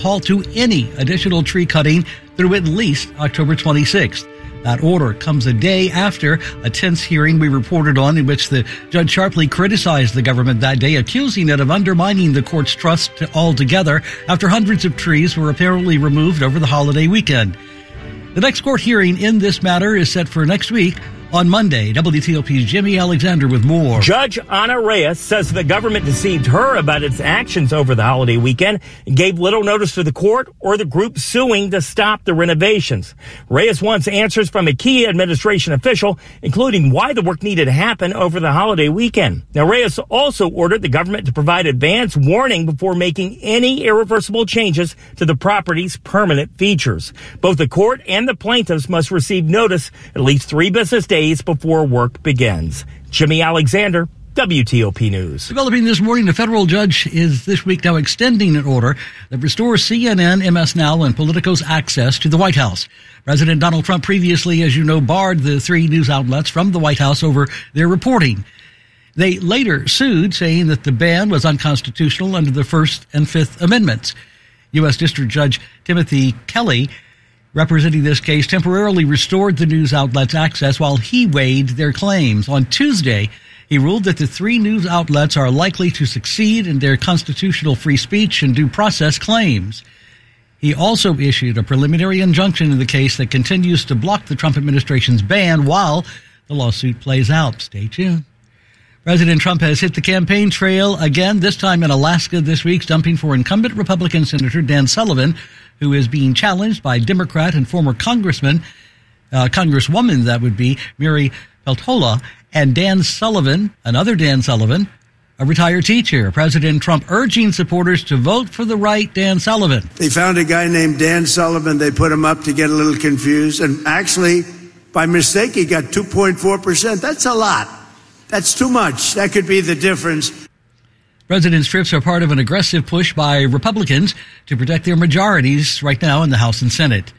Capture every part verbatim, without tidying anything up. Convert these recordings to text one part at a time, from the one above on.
halt to any additional tree cutting through at least October twenty-sixth. That order comes a day after a tense hearing we reported on in which the judge sharply criticized the government that day, accusing it of undermining the court's trust altogether after hundreds of trees were apparently removed over the holiday weekend. The next court hearing in this matter is set for next week on Monday. W T O P's Jimmy Alexander with more. Judge Ana Reyes says the government deceived her about its actions over the holiday weekend and gave little notice to the court or the group suing to stop the renovations. Reyes wants answers from a key administration official, including why the work needed to happen over the holiday weekend. Now, Reyes also ordered the government to provide advance warning before making any irreversible changes to the property's permanent features. Both the court and the plaintiffs must receive notice at least three business days before work begins. Jimmy Alexander, W T O P News. Developing this morning, a federal judge is this week now extending an order that restores C N N, M S Now, and Politico's access to the White House. President Donald Trump previously, as you know, barred the three news outlets from the White House over their reporting. They later sued, saying that the ban was unconstitutional under the First and Fifth Amendments. U S. District Judge Timothy Kelly, representing this case, temporarily restored the news outlets' access while he weighed their claims. On Tuesday, he ruled that the three news outlets are likely to succeed in their constitutional free speech and due process claims. He also issued a preliminary injunction in the case that continues to block the Trump administration's ban while the lawsuit plays out. Stay tuned. President Trump has hit the campaign trail again, this time in Alaska this week, stumping for incumbent Republican Senator Dan Sullivan, who is being challenged by Democrat and former Congressman, uh, Congresswoman, that would be Mary Peltola, and Dan Sullivan, another Dan Sullivan, a retired teacher. President Trump urging supporters to vote for the right Dan Sullivan. They found a guy named Dan Sullivan. They put him up to get a little confused. And actually, by mistake, he got two point four percent. That's a lot. That's too much. That could be the difference. President's trips are part of an aggressive push by Republicans to protect their majorities right now in the House and Senate.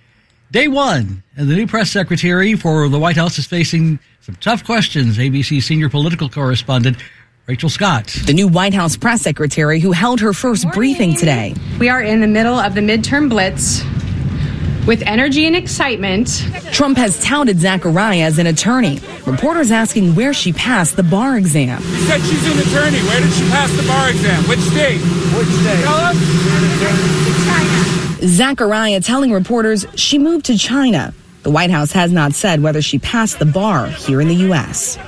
Day one, and the new press secretary for the White House is facing some tough questions. A B C senior political correspondent Rachel Scott. The new White House press secretary who held her first briefing today. We are in the middle of the midterm blitz. With energy and excitement. Trump has touted Zachariah as an attorney. Reporters asking where she passed the bar exam. She said she's an attorney. Where did she pass the bar exam? Which state? Which state? Tell us. China. Zachariah telling reporters she moved to China. The White House has not said whether she passed the bar here in the U S.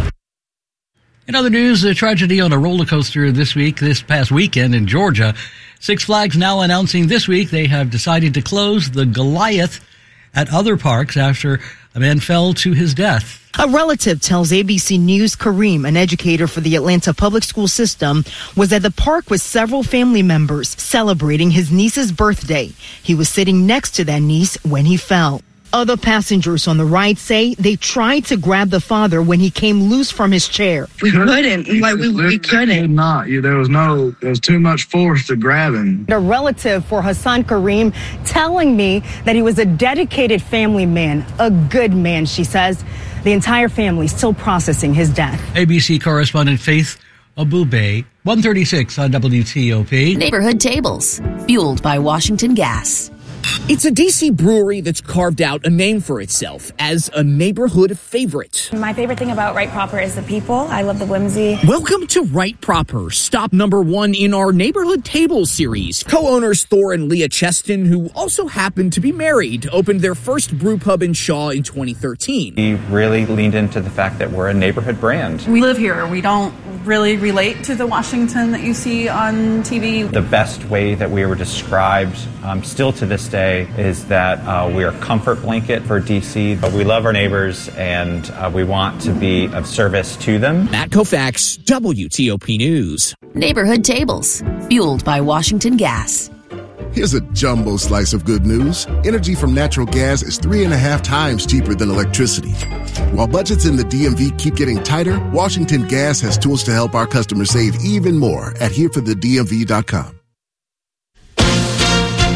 In other news, a tragedy on a roller coaster this week, this past weekend in Georgia. Six Flags now announcing this week they have decided to close the Goliath at other parks after a man fell to his death. A relative tells A B C News Kareem, an educator for the Atlanta public school system, was at the park with several family members celebrating his niece's birthday. He was sitting next to that niece when he fell. Other passengers on the ride say they tried to grab the father when he came loose from his chair. We couldn't, like we, we couldn't. Not, there was no, there was too much force to grab him. A relative for Hassan Kareem telling me that he was a dedicated family man, a good man, she says. The entire family still processing his death. A B C correspondent Faith Abube, one thirty-six on W T O P. Neighborhood Tables, fueled by Washington Gas. It's a D C brewery that's carved out a name for itself as a neighborhood favorite. My favorite thing about Right Proper is the people. I love the whimsy. Welcome to Right Proper, stop number one in our Neighborhood Tables series. Co-owners Thor and Leah Cheston, who also happen to be married, opened their first brew pub in Shaw in twenty thirteen. We really leaned into the fact that we're a neighborhood brand. We live here. We don't really relate to the Washington that you see on T V. The best way that we were described, um, still to this day, is that uh, we are a comfort blanket for D C. But we love our neighbors, and uh, we want to be of service to them. Matt Koufax, W T O P News. Neighborhood Tables, fueled by Washington Gas. Here's a jumbo slice of good news. Energy from natural gas is three and a half times cheaper than electricity. While budgets in the D M V keep getting tighter, Washington Gas has tools to help our customers save even more at here for the D M V dot com.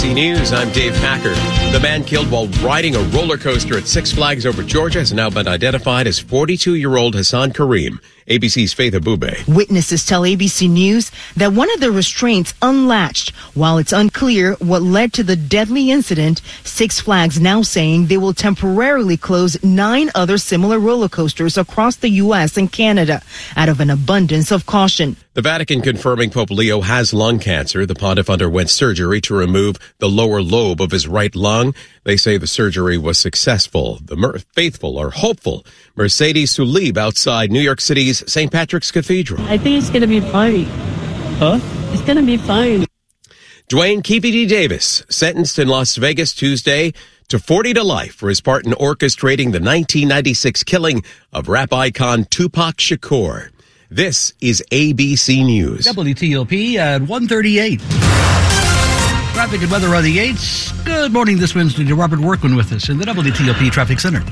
C News, I'm Dave Packer. The man killed while riding a roller coaster at Six Flags over Georgia has now been identified as forty-two-year-old Hassan Kareem. A B C's Faith Abube. Witnesses tell A B C News that one of the restraints unlatched. While it's unclear what led to the deadly incident, Six Flags now saying they will temporarily close nine other similar roller coasters across the U S and Canada out of an abundance of caution. The Vatican confirming Pope Leo has lung cancer. The pontiff underwent surgery to remove the lower lobe of his right lung. They say the surgery was successful. The mer- faithful are hopeful. Mercedes Sulib outside New York City's Saint Patrick's Cathedral. I think it's going to be fine. Huh? It's going to be fine. Dwayne Keepy D. Davis, sentenced in Las Vegas Tuesday to forty to life for his part in orchestrating the nineteen ninety-six killing of rap icon Tupac Shakur. This is A B C News. W T O P at one thirty-eight. Traffic and weather on the eights. Good morning this Wednesday to Robert Workman with us in the W T O P Traffic Center.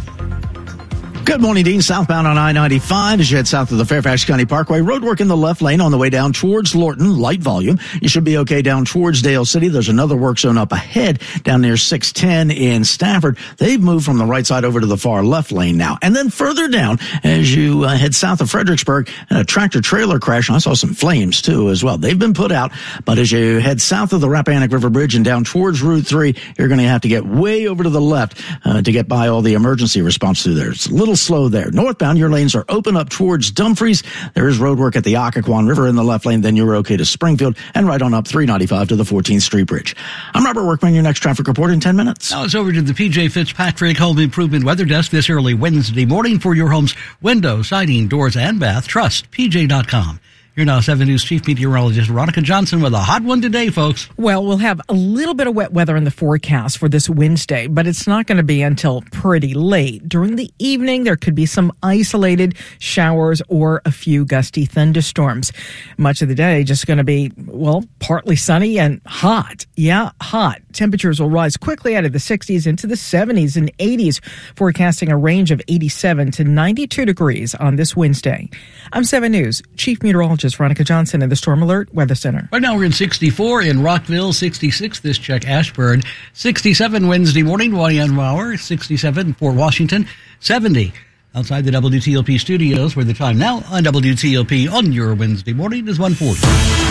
Good morning, Dean. Southbound on I ninety-five as you head south of the Fairfax County Parkway. Roadwork in the left lane on the way down towards Lorton. Light volume. You should be okay down towards Dale City. There's another work zone up ahead down near six ten in Stafford. They've moved from the right side over to the far left lane now. And then further down as you uh, head south of Fredericksburg, and a tractor trailer crash. And I saw some flames too as well. They've been put out. But as you head south of the Rappahannock River Bridge and down towards Route three, you're going to have to get way over to the left uh, to get by all the emergency response through there. It's a little slow there. Northbound, your lanes are open up towards Dumfries. There is road work at the Occoquan River in the left lane. Then you're okay to Springfield and right on up three ninety-five to the fourteenth Street Bridge. I'm Robert Workman, your next traffic report in ten minutes. Now it's over to the P J Fitzpatrick Home Improvement Weather Desk this early Wednesday morning for your home's window, siding, doors, and bath. Trust P J dot com. You're now seven News Chief Meteorologist Veronica Johnson with a hot one today, folks. Well, we'll have a little bit of wet weather in the forecast for this Wednesday, but it's not going to be until pretty late. During the evening, there could be some isolated showers or a few gusty thunderstorms. Much of the day just going to be, well, partly sunny and hot. Yeah, hot. Temperatures will rise quickly out of the sixties into the seventies and eighties, forecasting a range of eighty-seven to ninety-two degrees on this Wednesday. I'm seven News Chief Meteorologist Veronica Johnson in the Storm Alert Weather Center. Right now we're in sixty-four in Rockville, sixty-six this check Ashburn, sixty-seven Wednesday morning, Wyandotte, sixty-seven Port Washington, seventy outside the W T O P studios, where the time now on W T O P on your Wednesday morning is one forty.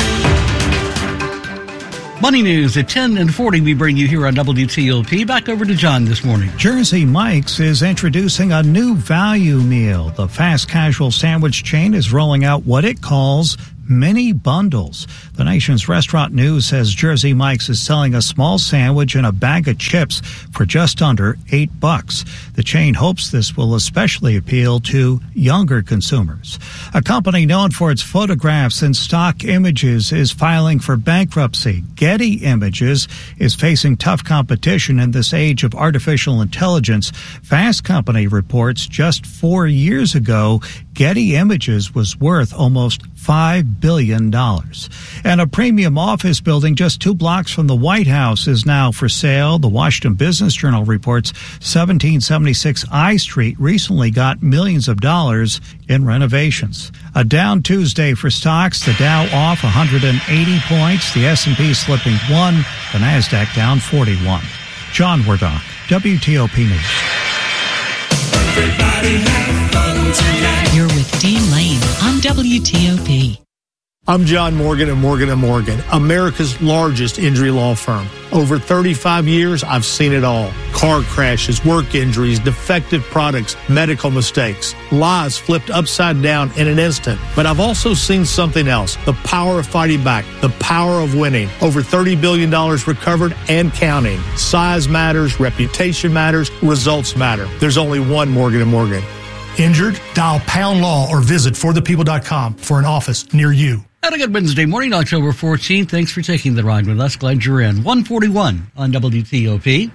Money News at ten and forty we bring you here on W T O P. Back over to John this morning. Jersey Mike's is introducing a new value meal. The fast casual sandwich chain is rolling out what it calls mini bundles. The nation's restaurant news says Jersey Mike's is selling a small sandwich and a bag of chips for just under eight bucks. The chain hopes this will especially appeal to younger consumers. A company known for its photographs and stock images is filing for bankruptcy. Getty Images is facing tough competition in this age of artificial intelligence. Fast Company reports just four years ago, Getty Images was worth almost five billion dollars. And a premium office building just two blocks from the White House is now for sale. The Washington Business Journal reports seventeen seventy-six I Street recently got millions of dollars in renovations. A down Tuesday for stocks. The Dow off one hundred eighty points. The S and P slipping one. The NASDAQ down forty-one. John Wardock, W T O P News. Everybody have fun tonight. You're with Dean Lane on W T O P. I'm John Morgan of Morgan and Morgan, America's largest injury law firm. Over thirty-five years, I've seen it all. Car crashes, work injuries, defective products, medical mistakes, lives flipped upside down in an instant. But I've also seen something else, the power of fighting back, the power of winning. Over thirty billion dollars recovered and counting. Size matters, reputation matters, results matter. There's only one Morgan and Morgan. Injured? Dial Pound Law or visit for the people dot com for an office near you. And a good Wednesday morning, October fourteenth. Thanks for taking the ride with us. Glad you're in. one forty-one on W T O P.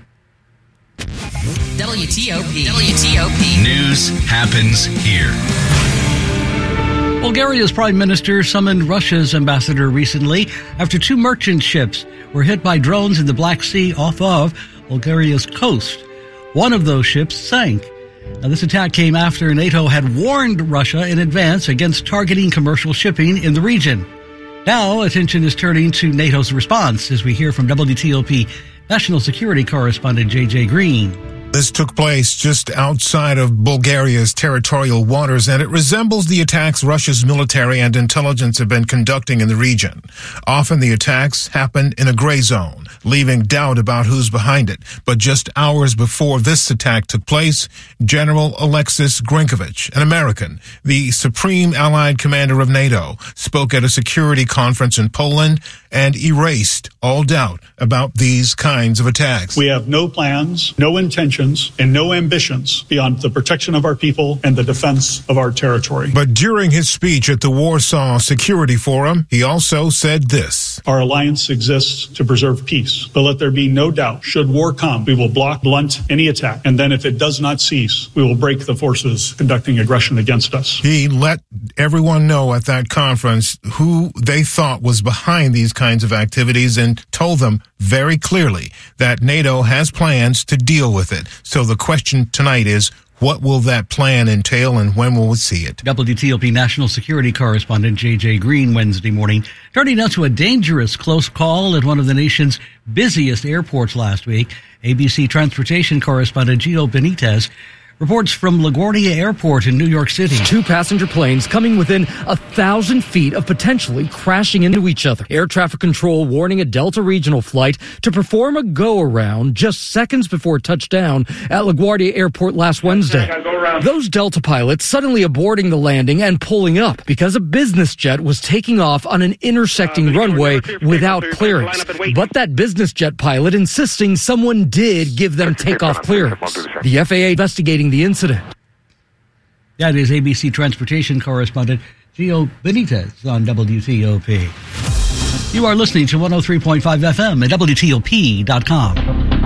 W T O P. W T O P. News happens here. Bulgaria's prime minister summoned Russia's ambassador recently after two merchant ships were hit by drones in the Black Sea off of Bulgaria's coast. One of those ships sank. Now, this attack came after NATO had warned Russia in advance against targeting commercial shipping in the region. Now, attention is turning to NATO's response as we hear from W T O P national security correspondent J J Green. This took place just outside of Bulgaria's territorial waters, and it resembles the attacks Russia's military and intelligence have been conducting in the region. Often the attacks happen in a gray zone, leaving doubt about who's behind it. But just hours before this attack took place, General Alexis Grinkovich, an American, the supreme allied commander of NATO, spoke at a security conference in Poland and erased all doubt about these kinds of attacks. We have no plans, no intentions, and no ambitions beyond the protection of our people and the defense of our territory. But during his speech at the Warsaw Security Forum, he also said this. Our alliance exists to preserve peace, but let there be no doubt, should war come, we will block, blunt any attack, and then if it does not cease, we will break the forces conducting aggression against us. He let everyone know at that conference who they thought was behind these kinds of activities and told them very clearly that NATO has plans to deal with it. So the question tonight is, what will that plan entail and when will we see it? W T O P national security correspondent J J Green Wednesday morning. Turning now to a dangerous close call at one of the nation's busiest airports last week. A B C transportation correspondent Gio Benitez reports from LaGuardia Airport in New York City. Two passenger planes coming within a thousand feet of potentially crashing into each other. Air traffic control warning a Delta regional flight to perform a go-around just seconds before touchdown at LaGuardia Airport last Wednesday. Those Delta pilots suddenly aborting the landing and pulling up because a business jet was taking off on an intersecting uh, runway without clearance. But that business jet pilot insisting someone did give them takeoff clearance. The F A A investigating the incident. That is A B C transportation correspondent Gio Benitez on W T O P. You are listening to one oh three point five F M at W T O P dot com.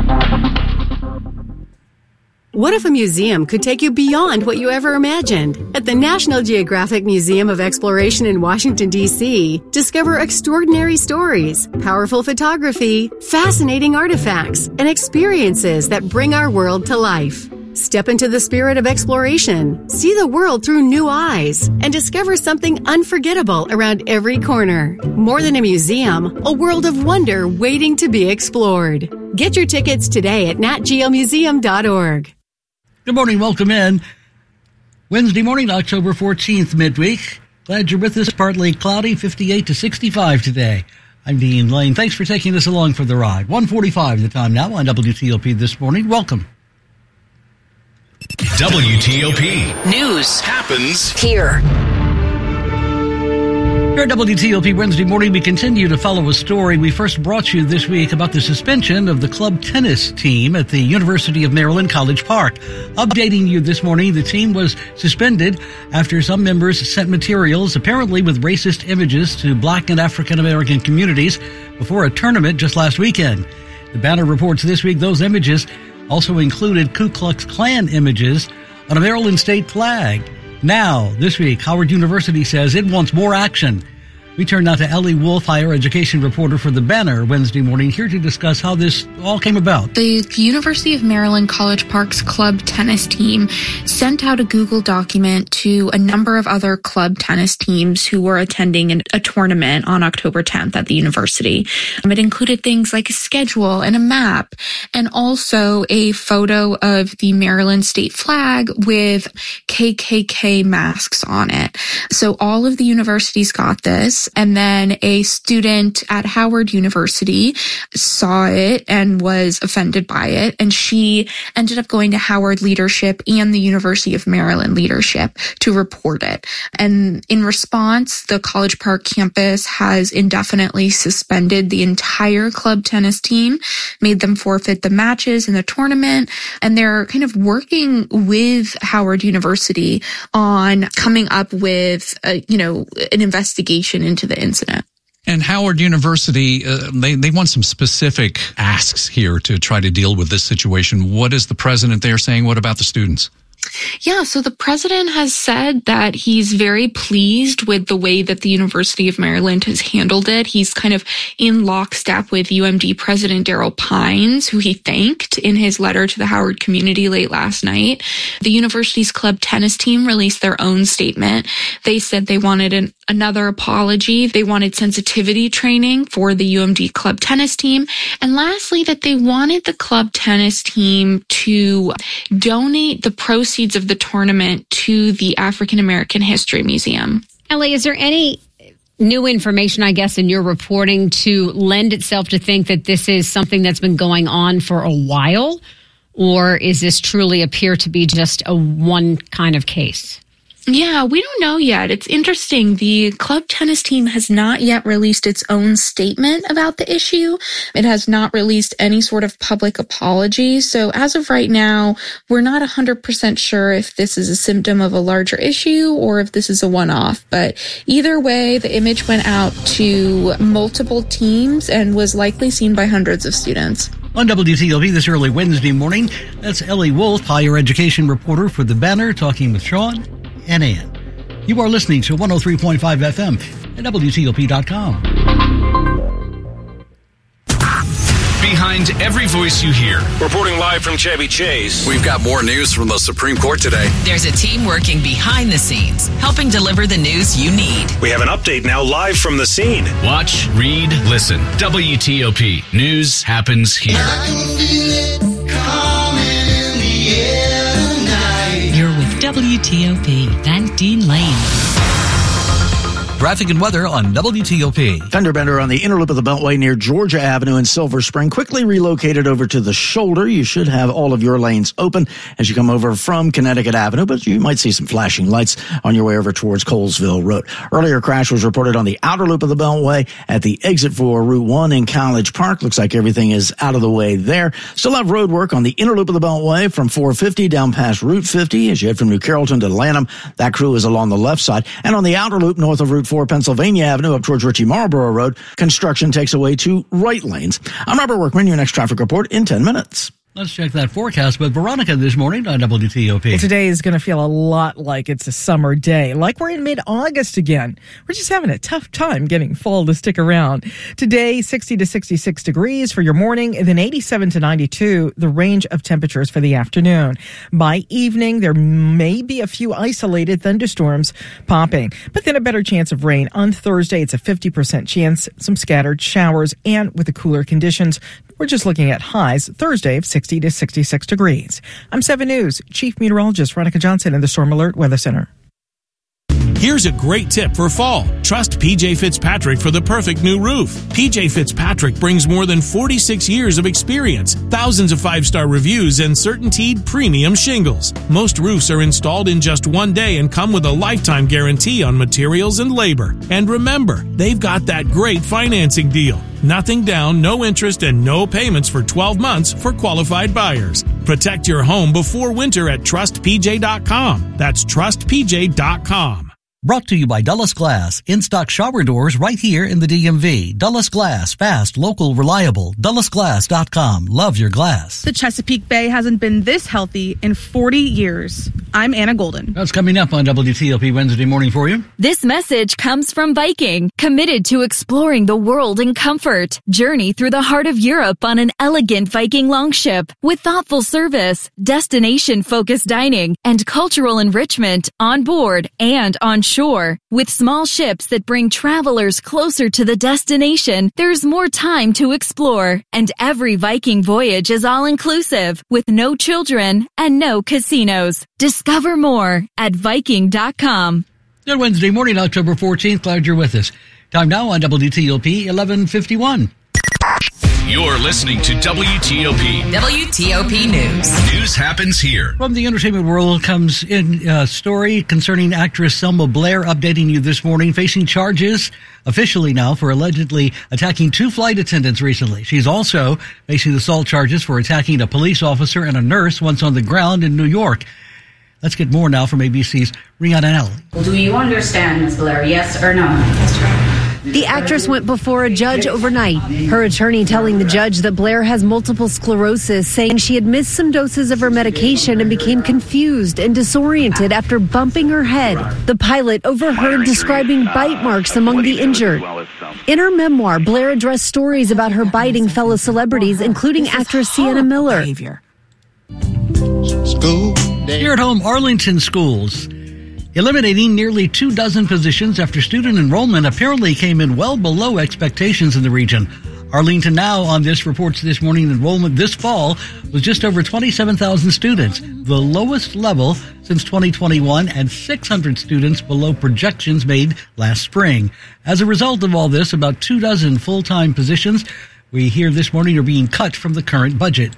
What if a museum could take you beyond what you ever imagined? At the National Geographic Museum of Exploration in Washington, D C, discover extraordinary stories, powerful photography, fascinating artifacts, and experiences that bring our world to life. Step into the spirit of exploration, see the world through new eyes, and discover something unforgettable around every corner. More than a museum, a world of wonder waiting to be explored. Get your tickets today at nat geo museum dot org. Good morning, welcome in. Wednesday morning, October fourteenth, midweek. Glad you're with us. Partly cloudy, fifty-eight to sixty-five today. I'm Dean Lane. Thanks for taking us along for the ride. one forty-five the time now on W T O P this morning. Welcome. W T O P News happens here. Here at W T O P Wednesday morning, we continue to follow a story we first brought you this week about the suspension of the club tennis team at the University of Maryland College Park. Updating you this morning, the team was suspended after some members sent materials, apparently with racist images, to black and African American communities before a tournament just last weekend. The Banner reports this week those images also included Ku Klux Klan images on a Maryland state flag. Now, this week, Howard University says it wants more action. We turn now to Ellie Wolf, higher education reporter for The Banner, Wednesday morning, here to discuss how this all came about. The University of Maryland College Park's club tennis team sent out a Google document to a number of other club tennis teams who were attending an, a tournament on October tenth at the university. Um, it included things like a schedule and a map, and also a photo of the Maryland state flag with K K K masks on it. So all of the universities got this. And then a student at Howard University saw it and was offended by it. And she ended up going to Howard leadership and the University of Maryland leadership to report it. And in response, the College Park campus has indefinitely suspended the entire club tennis team, made them forfeit the matches in the tournament. And they're kind of working with Howard University on coming up with, a, you know, an investigation into the incident. And Howard University, uh, they, they want some specific asks here to try to deal with this situation. What is the president there saying? What about the students? Yeah, so the president has said that he's very pleased with the way that the University of Maryland has handled it. He's kind of in lockstep with U M D President Daryl Pines, who he thanked in his letter to the Howard community late last night. The university's club tennis team released their own statement. They said they wanted an another apology. They wanted sensitivity training for the U M D club tennis team. And lastly, that they wanted the club tennis team to donate the proceeds of the tournament to the African American History Museum. Ellie, is there any new information, I guess, in your reporting to lend itself to think that this is something that's been going on for a while? Or is this truly appear to be just a one kind of case? Yeah, we don't know yet. It's interesting. The club tennis team has not yet released its own statement about the issue. It has not released any sort of public apology. So as of right now, we're not one hundred percent sure if this is a symptom of a larger issue or if this is a one-off. But either way, the image went out to multiple teams and was likely seen by hundreds of students. On W T O P this early Wednesday morning, that's Ellie Wolf, higher education reporter for The Banner, talking with Sean and Ann. You are listening to one oh three point five F M at W T O P dot com. Behind every voice you hear. Reporting live from Chevy Chase. We've got more news from the Supreme Court today. There's a team working behind the scenes, helping deliver the news you need. We have an update now live from the scene. Watch, read, listen. W T O P. News happens here. You're with W T O P and Dean Lane. Traffic and weather on W T O P. Fender bender on the inner loop of the Beltway near Georgia Avenue in Silver Spring. Quickly relocated over to the shoulder. You should have all of your lanes open as you come over from Connecticut Avenue, but you might see some flashing lights on your way over towards Colesville Road. Earlier crash was reported on the outer loop of the Beltway at the exit for Route one in College Park. Looks like everything is out of the way there. Still have road work on the inner loop of the Beltway from four fifty down past Route fifty as you head from New Carrollton to Lanham. That crew is along the left side. And on the outer loop north of Route four, Pennsylvania Avenue up towards Ritchie Marlborough Road, construction takes away two right lanes. I'm Robert Workman, your next traffic report in ten minutes. Let's check that forecast with Veronica this morning on W T O P. Well, today is going to feel a lot like it's a summer day, like we're in mid-August again. We're just having a tough time getting fall to stick around. Today, sixty to sixty-six degrees for your morning, and then eighty-seven to ninety-two, the range of temperatures for the afternoon. By evening, there may be a few isolated thunderstorms popping, but then a better chance of rain. On Thursday, it's a fifty percent chance, some scattered showers, and with the cooler conditions, we're just looking at highs Thursday of sixty to sixty-six degrees. I'm seven News Chief Meteorologist Veronica Johnson in the Storm Alert Weather Center. Here's a great tip for fall. Trust P J Fitzpatrick for the perfect new roof. P J Fitzpatrick brings more than forty-six years of experience, thousands of five-star reviews, and CertainTeed premium shingles. Most roofs are installed in just one day and come with a lifetime guarantee on materials and labor. And remember, they've got that great financing deal. Nothing down, no interest, and no payments for twelve months for qualified buyers. Protect your home before winter at trust P J dot com. That's trust P J dot com. Brought to you by Dulles Glass. In-stock shower doors right here in the D M V. Dulles Glass. Fast, local, reliable. Dulles Glass dot com. Love your glass. The Chesapeake Bay hasn't been this healthy in forty years. I'm Anna Golden. That's coming up on W T O P Wednesday morning for you. This message comes from Viking, committed to exploring the world in comfort. Journey through the heart of Europe on an elegant Viking longship with thoughtful service, destination-focused dining, and cultural enrichment on board and on shore. With small ships that bring travelers closer to the destination, there's more time to explore. And every Viking voyage is all-inclusive, with no children and no casinos. Discover more at Viking dot com. Good Wednesday morning, October fourteenth. Glad you're with us. Time now on W T O P eleven fifty-one. You're listening to W T O P. W T O P News. News happens here. From the entertainment world comes in a story concerning actress Selma Blair, updating you this morning, facing charges officially now for allegedly attacking two flight attendants recently. She's also facing assault charges for attacking a police officer and a nurse once on the ground in New York. Let's get more now from A B C's Rihanna Alley. Do you understand, Miz Blair, yes or no? Yes, right. The actress went before a judge overnight. Her attorney telling the judge that Blair has multiple sclerosis, saying she had missed some doses of her medication and became confused and disoriented after bumping her head. The pilot overheard describing bite marks among the injured. In her memoir, Blair addressed stories about her biting fellow celebrities, including actress Sienna Miller. Here at home, Arlington schools eliminating nearly two dozen positions after student enrollment apparently came in well below expectations in the region. Arlington Now on this reports this morning enrollment this fall was just over twenty-seven thousand students, the lowest level since twenty twenty-one, and six hundred students below projections made last spring. As a result of all this, about two dozen full-time positions we hear this morning are being cut from the current budget.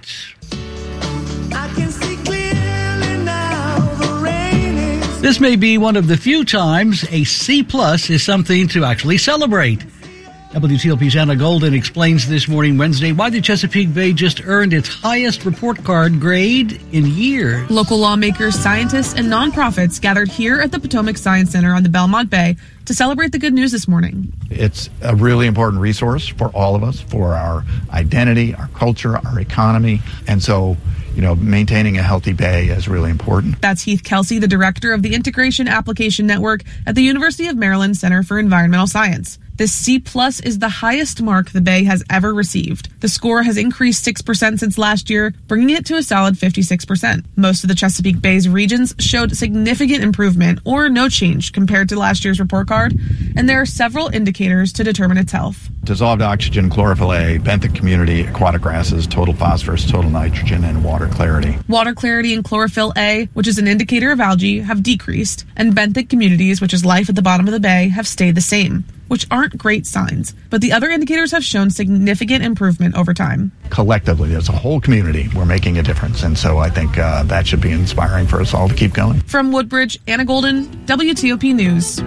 This may be one of the few times a C plus is something to actually celebrate. W T O P's Anna Golden explains this morning, Wednesday, why the Chesapeake Bay just earned its highest report card grade in years. Local lawmakers, scientists, and nonprofits gathered here at the Potomac Science Center on the Belmont Bay to celebrate the good news this morning. It's a really important resource for all of us, for our identity, our culture, our economy. And so, you know, maintaining a healthy bay is really important. That's Heath Kelsey, the director of the Integration Application Network at the University of Maryland Center for Environmental Science. This C plus is the highest mark the Bay has ever received. The score has increased six percent since last year, bringing it to a solid fifty-six percent. Most of the Chesapeake Bay's regions showed significant improvement or no change compared to last year's report card, and there are several indicators to determine its health. Dissolved oxygen, chlorophyll A, benthic community, aquatic grasses, total phosphorus, total nitrogen, and water clarity. Water clarity and chlorophyll A, which is an indicator of algae, have decreased, and benthic communities, which is life at the bottom of the bay, have stayed the same, which aren't great signs. But the other indicators have shown significant improvement over time. Collectively, as a whole community, we're making a difference. And so I think uh, that should be inspiring for us all to keep going. From Woodbridge, Anna Golden, W T O P News.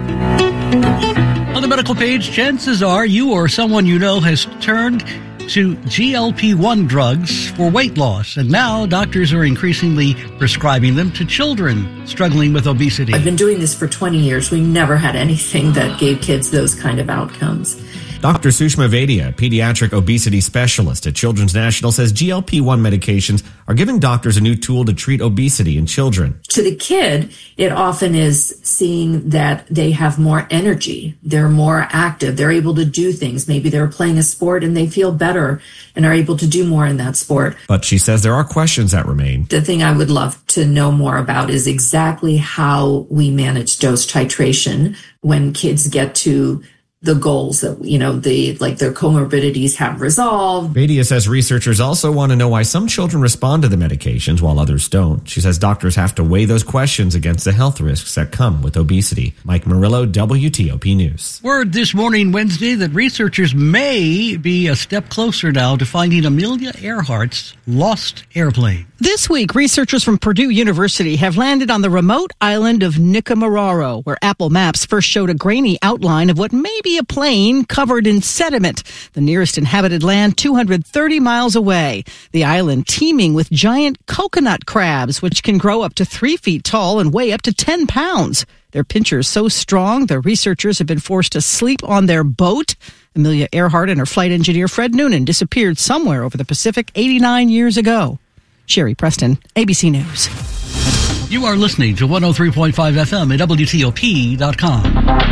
On the medical page, chances are you or someone you know has turned to G L P one drugs for weight loss, and now doctors are increasingly prescribing them to children struggling with obesity. I've been doing this for twenty years. We never had anything that gave kids those kind of outcomes. Doctor Sushma Vaidya, a pediatric obesity specialist at Children's National, says G L P one medications are giving doctors a new tool to treat obesity in children. To the kid, it often is seeing that they have more energy, they're more active, they're able to do things. Maybe they're playing a sport and they feel better and are able to do more in that sport. But she says there are questions that remain. The thing I would love to know more about is exactly how we manage dose titration when kids get to the goals that, you know, the like their comorbidities have resolved. Vaidya says researchers also want to know why some children respond to the medications while others don't. She says doctors have to weigh those questions against the health risks that come with obesity. Mike Murillo, W T O P News. Word this morning, Wednesday, that researchers may be a step closer now to finding Amelia Earhart's lost airplane. This week, researchers from Purdue University have landed on the remote island of Nikumaroro, where Apple Maps first showed a grainy outline of what may be a plane covered in sediment, the nearest inhabited land two hundred thirty miles away. The island teeming with giant coconut crabs, which can grow up to three feet tall and weigh up to ten pounds. Their pinchers so strong, the researchers have been forced to sleep on their boat. Amelia Earhart and her flight engineer Fred Noonan disappeared somewhere over the Pacific eighty-nine years ago. Sherry Preston, A B C News. You are listening to one oh three point five F M at W T O P dot com.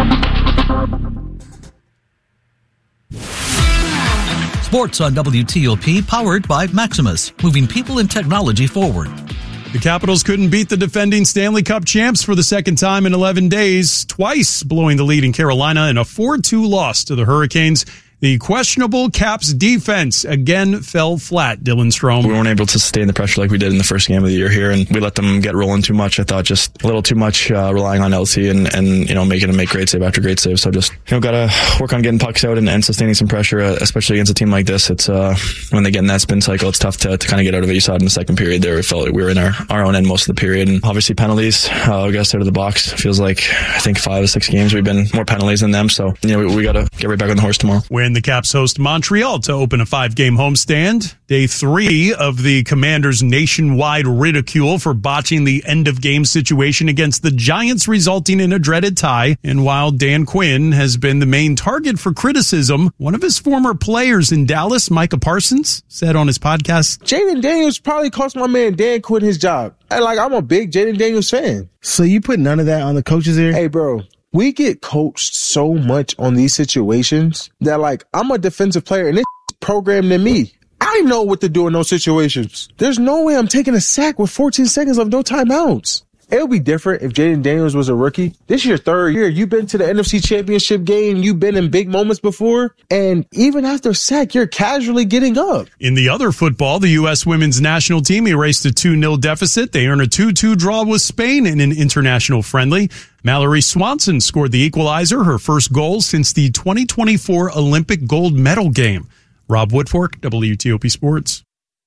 Sports on W T O P, powered by Maximus, moving people and technology forward. The Capitals couldn't beat the defending Stanley Cup champs for the second time in eleven days, twice blowing the lead in Carolina in a four two loss to the Hurricanes. The questionable Caps defense again fell flat, Dylan Strome. We weren't able to sustain the pressure like we did in the first game of the year here, and we let them get rolling too much. I thought just a little too much uh, relying on L T and, and, you know, making them make great save after great save. So just, you know, got to work on getting pucks out and, and sustaining some pressure, uh, especially against a team like this. It's uh, when they get in that spin cycle, it's tough to, to kind of get out of it. You saw it in the second period there. We felt like we were in our, our own end most of the period. And obviously penalties, uh, we got us out of the box. Feels like, I think five or six games we've been more penalties than them. So, you know, we, we got to get right back on the horse tomorrow. When the Caps host Montreal to open a five-game homestand. Day three of the Commanders' nationwide ridicule for botching the end-of-game situation against the Giants, resulting in a dreaded tie. And while Dan Quinn has been the main target for criticism, one of his former players in Dallas, Micah Parsons, said on his podcast, Jaden Daniels probably cost my man Dan Quinn his job. And like, I'm a big Jaden Daniels fan. So you put none of that on the coaches here? Hey, bro. We get coached so much on these situations that, like, I'm a defensive player and it's programmed in me. I know what to do in those situations. There's no way I'm taking a sack with fourteen seconds of no timeouts. It would be different if Jaden Daniels was a rookie. This is your third year. You've been to the N F C Championship game. You've been in big moments before. And even after sack, you're casually getting up. In the other football, the U S women's national team erased a two nil deficit. They earned a two two draw with Spain in an international friendly. Mallory Swanson scored the equalizer, her first goal since the twenty twenty-four Olympic gold medal game. Rob Woodfork, W T O P Sports.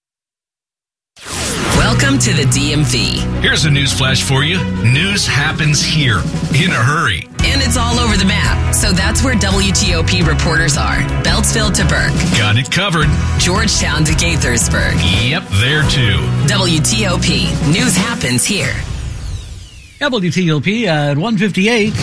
Welcome to the D M V. Here's a news flash for you. News happens here in a hurry. And it's all over the map. So that's where W T O P reporters are. Beltsville to Burke. Got it covered. Georgetown to Gaithersburg. Yep, there too. W T O P. News happens here. W T O P at one fifty-eight.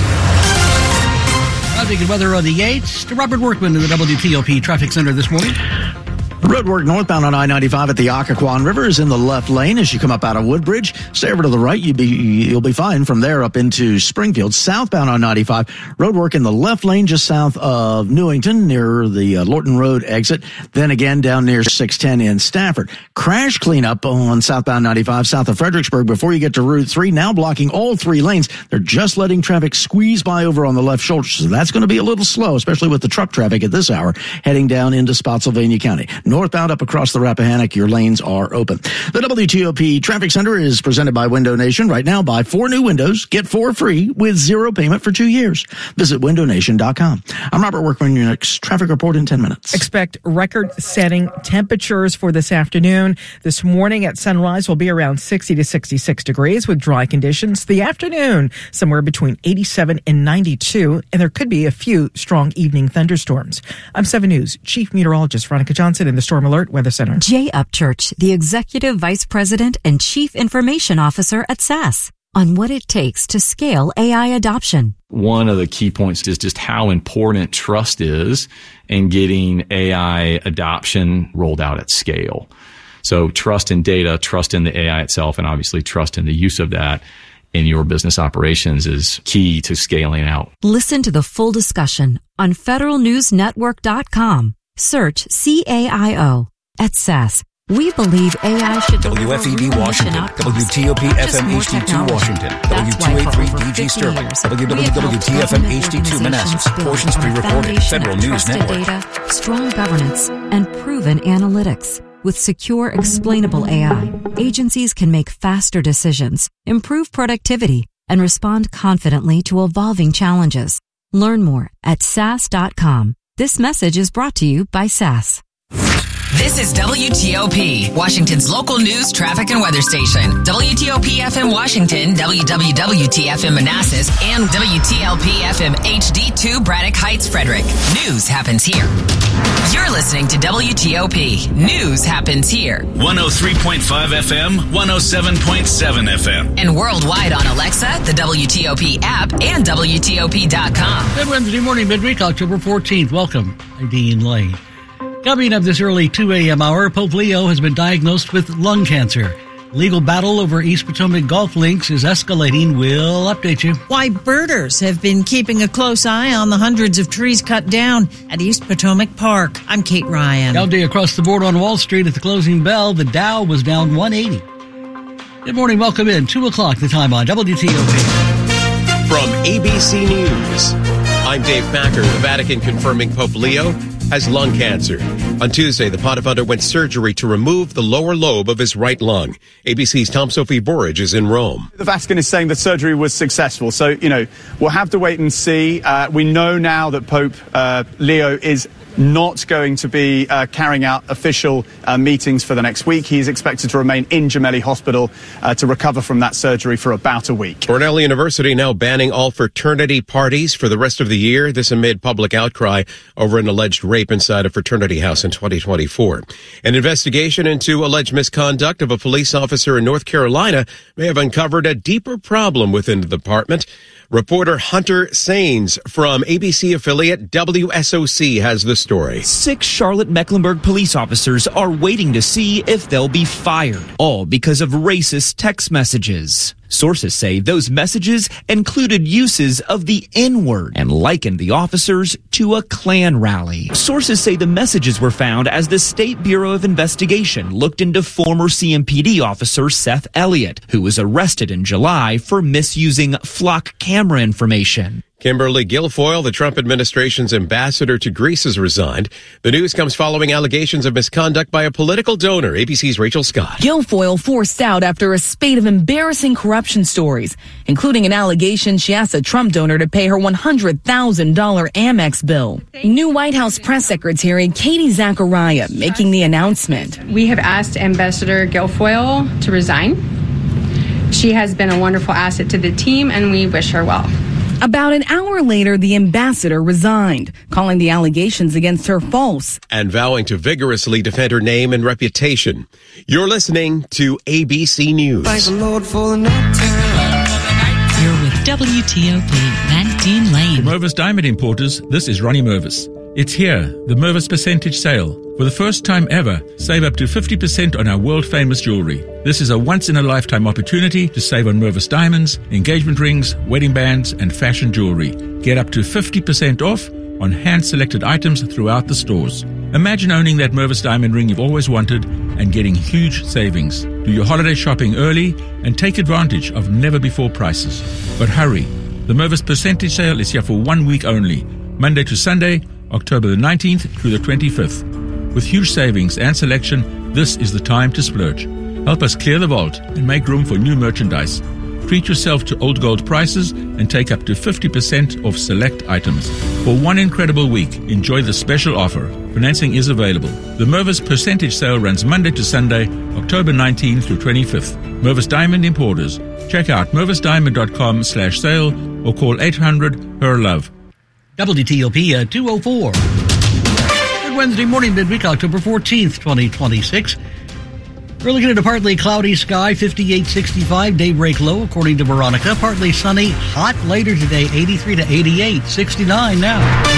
Traffic and weather on the eights to Robert Workman in the W T O P Traffic Center this morning. Roadwork northbound on I ninety-five at the Occoquan River is in the left lane as you come up out of Woodbridge. Stay over to the right. You'll be, you'll be fine from there up into Springfield. Southbound on ninety-five, roadwork in the left lane just south of Newington near the uh, Lorton Road exit. Then again down near six ten in Stafford. Crash cleanup on southbound ninety-five south of Fredericksburg before you get to Route three, now blocking all three lanes. They're just letting traffic squeeze by over on the left shoulder. So that's going to be a little slow, especially with the truck traffic at this hour heading down into Spotsylvania County. Northbound up across the Rappahannock, your lanes are open. The W T O P Traffic Center is presented by Window Nation. Right now, buy four new windows, get four free with zero payment for two years. Visit window nation dot com. I'm Robert Workman, your next traffic report in ten minutes. Expect record-setting temperatures for this afternoon. This morning at sunrise will be around sixty to sixty-six degrees with dry conditions. The afternoon, somewhere between eighty-seven and ninety-two, and there could be a few strong evening thunderstorms. I'm seven News Chief Meteorologist Veronica Johnson in the Storm Alert Weather Center. Jay Upchurch, the Executive Vice President and Chief Information Officer at S A S, on what it takes to scale A I adoption. One of the key points is just how important trust is in getting A I adoption rolled out at scale. So trust in data, trust in the A I itself, and obviously trust in the use of that in your business operations is key to scaling out. Listen to the full discussion on federal news network dot com. Search C A I O. At S A S, we believe A I should W F E D Washington, W T O P F M H D two Washington, W two eighty-three D G Sterling, W W W T F M H D two Manassas, portions pre-recorded, Federal News Network. Data, strong governance, and proven analytics. With secure, explainable A I, agencies can make faster decisions, improve productivity, and respond confidently to evolving challenges. Learn more at S A S dot com. This message is brought to you by S A S. This is W T O P, Washington's local news, traffic, and weather station. W T O P F M Washington, W W W T F M Manassas, and W T L P F M H D two Braddock Heights, Frederick. News happens here. You're listening to W T O P. News happens here. one oh three point five F M, one oh seven point seven F M. And worldwide on Alexa, the W T O P app, and W T O P dot com. Good Wednesday morning, midweek, October fourteenth. Welcome. I'm Dean Lane. Coming up this early two a.m. hour, Pope Leo has been diagnosed with lung cancer. Legal battle over East Potomac golf links is escalating. We'll update you. Why birders have been keeping a close eye on the hundreds of trees cut down at East Potomac Park. I'm Kate Ryan. Down day across the board on Wall Street at the closing bell. The Dow was down one eighty. Good morning. Welcome in. two o'clock the time on W T O P. From A B C News, I'm Dave Packer. The Vatican confirming Pope Leo has lung cancer. On Tuesday, the pontiff underwent surgery to remove the lower lobe of his right lung. A B C's Tom Sophie Burridge is in Rome. The Vatican is saying the surgery was successful. So, you know, we'll have to wait and see. Uh, we know now that Pope uh, Leo is not going to be uh, carrying out official uh, meetings for the next week. He is expected to remain in Gemelli Hospital uh, to recover from that surgery for about a week. Cornell University now banning all fraternity parties for the rest of the year. This amid public outcry over an alleged rape inside a fraternity house in twenty twenty-four. An investigation into alleged misconduct of a police officer in North Carolina may have uncovered a deeper problem within the department. Reporter Hunter Sains from A B C affiliate W S O C has the story. Six Charlotte-Mecklenburg police officers are waiting to see if they'll be fired, all because of racist text messages. Sources say those messages included uses of the N-word and likened the officers to a Klan rally. Sources say the messages were found as the State Bureau of Investigation looked into former C M P D officer Seth Elliott, who was arrested in July for misusing flock camera information. Kimberly Guilfoyle, the Trump administration's ambassador to Greece, has resigned. The news comes following allegations of misconduct by a political donor. A B C's Rachel Scott. Guilfoyle forced out after a spate of embarrassing corruption stories, including an allegation she asked a Trump donor to pay her one hundred thousand dollars Amex bill. New White House press secretary Katie Zachariah making the announcement. We have asked Ambassador Guilfoyle to resign. She has been a wonderful asset to the team, and we wish her well. About an hour later, the ambassador resigned, calling the allegations against her false and vowing to vigorously defend her name and reputation. You're listening to A B C News. Thank the Lord for the night time. You're with W T O P, Van Dean Lane. From Mervis Diamond Importers, this is Ronnie Mervis. It's here, the Mervis Percentage Sale. For the first time ever, save up to fifty percent on our world-famous jewelry. This is a once-in-a-lifetime opportunity to save on Mervis diamonds, engagement rings, wedding bands, and fashion jewelry. Get up to fifty percent off on hand-selected items throughout the stores. Imagine owning that Mervis diamond ring you've always wanted and getting huge savings. Do your holiday shopping early and take advantage of never-before prices. But hurry, the Mervis Percentage Sale is here for one week only, Monday to Sunday, October the nineteenth through the twenty-fifth. With huge savings and selection, this is the time to splurge. Help us clear the vault and make room for new merchandise. Treat yourself to old gold prices and take up to fifty percent off select items. For one incredible week, enjoy the special offer. Financing is available. The Mervis Percentage Sale runs Monday to Sunday, October nineteenth through twenty-fifth. Mervis Diamond Importers. Check out mervisdiamond.com slash sale or call eight hundred, H E R love. W T O P at two oh four. Good Wednesday morning, midweek, October fourteenth, twenty twenty-six. We're looking at a partly cloudy sky, fifty-eight sixty-five, daybreak low, according to Veronica. Partly sunny, hot later today, eighty-three to eighty-eight, sixty-nine now.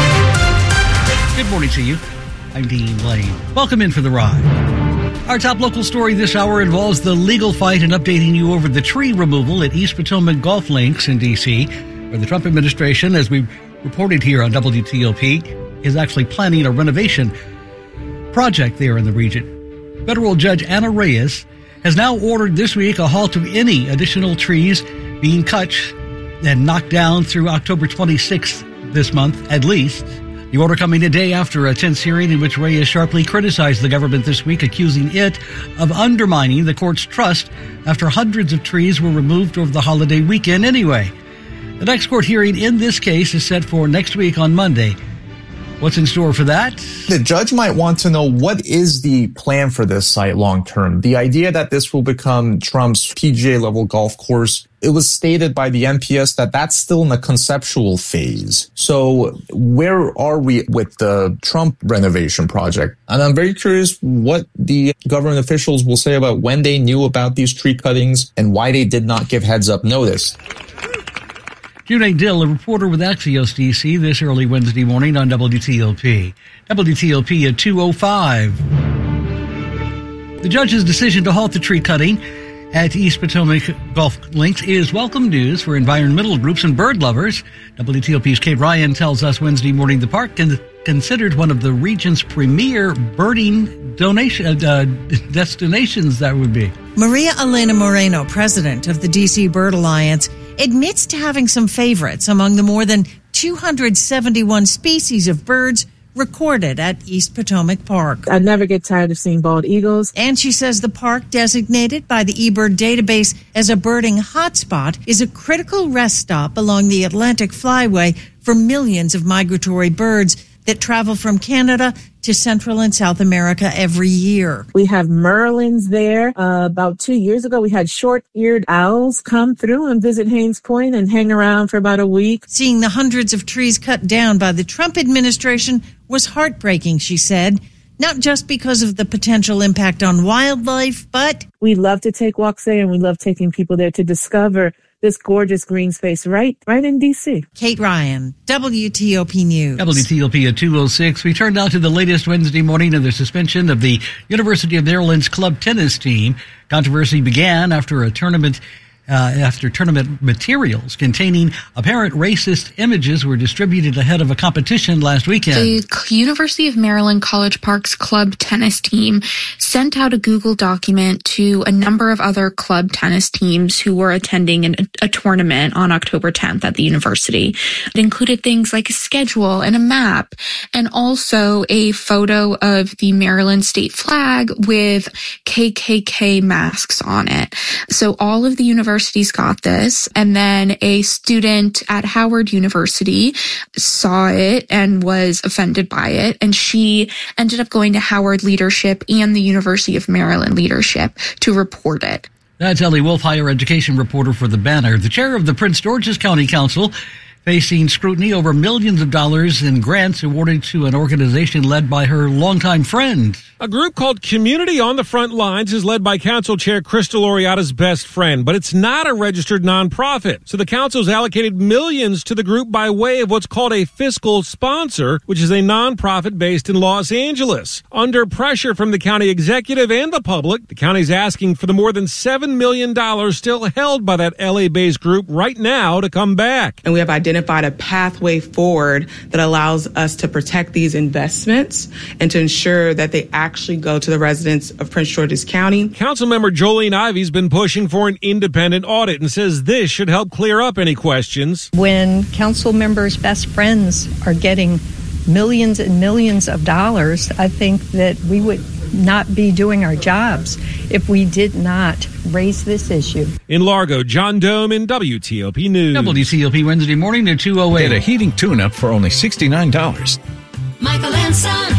Good morning to you. I'm Dean Lane. Welcome in for the ride. Our top local story this hour involves the legal fight and updating you over the tree removal at East Potomac Golf Links in D C, where the Trump administration, as we reported here on W T O P, is actually planning a renovation project there in the region. Federal Judge Anna Reyes has now ordered this week a halt of any additional trees being cut and knocked down through October twenty-sixth this month, at least. The order coming a day after a tense hearing in which Reyes sharply criticized the government this week, accusing it of undermining the court's trust after hundreds of trees were removed over the holiday weekend anyway. The next court hearing in this case is set for next week on Monday. What's in store for that? The judge might want to know, what is the plan for this site long term? The idea that this will become Trump's P G A level golf course, it was stated by the N P S that that's still in the conceptual phase. So where are we with the Trump renovation project? And I'm very curious what the government officials will say about when they knew about these tree cuttings and why they did not give heads up notice. June Dill, a reporter with Axios D C, this early Wednesday morning on W T O P. W T O P at two oh five. The judge's decision to halt the tree cutting at East Potomac Golf Links is welcome news for environmental groups and bird lovers. W T O P's Kate Ryan tells us Wednesday morning the park is considered one of the region's premier birding donation uh, destinations, that would be. Maria Elena Moreno, president of the D C Bird Alliance, admits to having some favorites among the more than two hundred seventy-one species of birds recorded at East Potomac Park. I never get tired of seeing bald eagles. And she says the park, designated by the eBird database as a birding hotspot, is a critical rest stop along the Atlantic Flyway for millions of migratory birds that travel from Canada to Central and South America every year. We have merlins there. Uh, about two years ago, we had short-eared owls come through and visit Haynes Point and hang around for about a week. Seeing the hundreds of trees cut down by the Trump administration was heartbreaking, she said. Not just because of the potential impact on wildlife, but we love to take walks there, and we love taking people there to discover this gorgeous green space right right in D C. Kate Ryan, W T O P News. W T O P at two oh six. We turn now to the latest Wednesday morning of the suspension of the University of Maryland's club tennis team. Controversy began after a tournament uh, after tournament materials containing apparent racist images were distributed ahead of a competition last weekend. The University of Maryland College Park's club tennis team sent out a Google document to a number of other club tennis teams who were attending an, a tournament on October tenth at the university. It included things like a schedule and a map, and also a photo of the Maryland state flag with K K K masks on it. So all of the universities got this, and then a student at Howard University saw it and was offended by it, and she ended up going to Howard leadership and the University of Maryland leadership to report it. That's Ellie Wolf, higher education reporter for The Banner. The chair of the Prince George's County Council facing scrutiny over millions of dollars in grants awarded to an organization led by her longtime friend. A group called Community on the Front Lines is led by Council Chair Crystal Oriata's best friend, but it's not a registered nonprofit. So the council's allocated millions to the group by way of what's called a fiscal sponsor, which is a nonprofit based in Los Angeles. Under pressure from the county executive and the public, the county's asking for the more than seven million dollars still held by that L A-based group right now to come back. And we have identified a pathway forward that allows us to protect these investments and to ensure that they actually go to the residents of Prince George's County. Councilmember Jolene Ivey's been pushing for an independent audit and says this should help clear up any questions. When council members' best friends are getting millions and millions of dollars, I think that we would not be doing our jobs if we did not raise this issue. In Largo, John Dome in W T O P News. W T O P Wednesday morning to two oh eight. Get a heating tune-up for only sixty-nine dollars. Michael and Son.